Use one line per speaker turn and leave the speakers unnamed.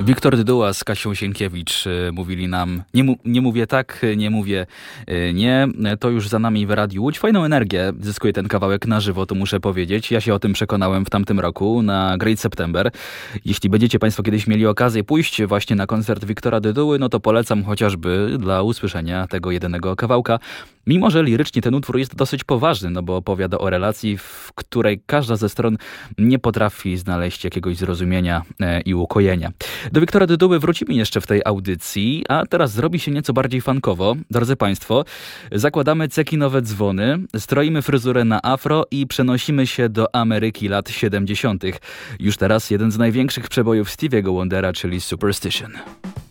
Wiktor Dyduła z Kasią Sienkiewicz mówili nam, nie mówię tak, nie mówię nie, to już za nami w Radiu Łódź. Fajną energię zyskuje ten kawałek na żywo, to muszę powiedzieć. Ja się o tym przekonałem w tamtym roku na Great September. Jeśli będziecie Państwo kiedyś mieli okazję pójść właśnie na koncert Wiktora Dyduły, no to polecam chociażby dla usłyszenia tego jedynego kawałka. Mimo że lirycznie ten utwór jest dosyć poważny, no bo opowiada o relacji, w której każda ze stron nie potrafi znaleźć jakiegoś zrozumienia i ukojenia. Do Wiktora Dyduły wrócimy jeszcze w tej audycji, a teraz zrobi się nieco bardziej funkowo. Drodzy Państwo, zakładamy cekinowe dzwony, stroimy fryzurę na afro i przenosimy się do Ameryki lat 70. Już teraz jeden z największych przebojów Stevie'ego Wondera, czyli Superstition.